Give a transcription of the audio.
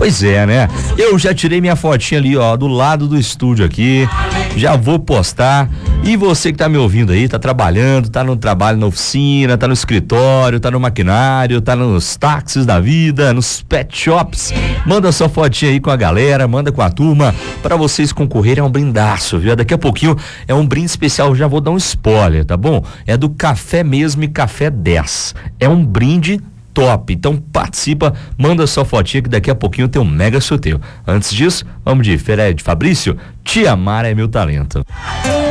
Pois é, né? Eu já tirei minha fotinha ali, ó, do lado do estúdio aqui. Já vou postar. E você que tá me ouvindo aí, tá trabalhando, tá no trabalho na oficina, tá no escritório, tá no maquinário, tá nos táxis da vida, nos pet shops. Manda sua fotinha aí com a galera, manda com a turma, pra vocês concorrerem a um brindaço, viu? Daqui a pouquinho é um brinde especial, já vou dar um spoiler, tá bom? É do Café Mesmo e Café 10. É um brinde top, então participa, manda sua fotinha que daqui a pouquinho tem um mega sorteio. Antes disso, vamos de Fred Fabrício, Te Amar é Meu Talento.